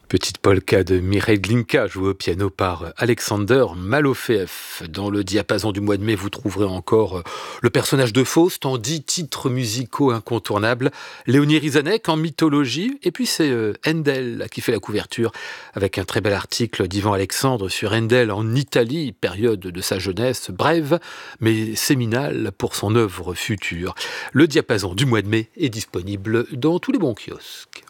Petite polka de Mireille Glinka, jouée au piano par Alexander Malofeev. Dans le diapason du mois de mai, vous trouverez encore le personnage de Faust en 10 titres musicaux incontournables, Léonie Rizanek en mythologie, et puis c'est Handel qui fait la couverture avec un très bel article d'Yvan Alexandre sur Handel en Italie, période de sa jeunesse, brève mais séminale pour son œuvre future. Le diapason du mois de mai est disponible dans tous les bons kiosques.